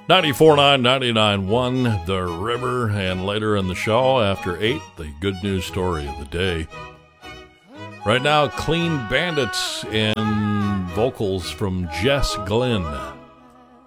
94.9, 99.1, The River, and later in the show, after 8, the good news story of the day. Right now, Clean Bandits and vocals from Jess Glynn.